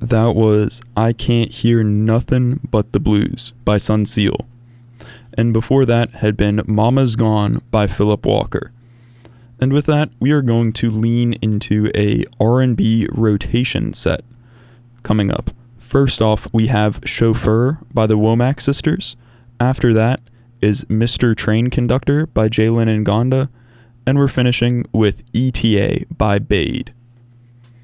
That was I Can't Hear Nothing But the Blues by Sun Seal. And before that had been Mama's Gone by Philip Walker. And with that, we are going to lean into a R&B rotation set coming up. First off, we have Chauffeur by the Womack Sisters. After that is Mr. Train Conductor by Jalen and Gonda. And we're finishing with ETA by Bade.